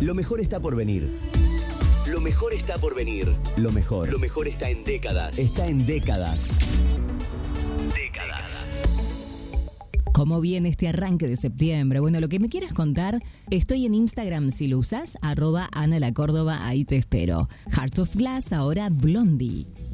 Lo mejor está por venir. Lo mejor está por venir. Lo mejor está en décadas. Está en décadas. Décadas. ¿Cómo viene este arranque de septiembre? Bueno, lo que me quieras contar, estoy en Instagram si lo usás, @AnaLaCórdoba, ahí te espero. Heart of Glass, ahora Blondie.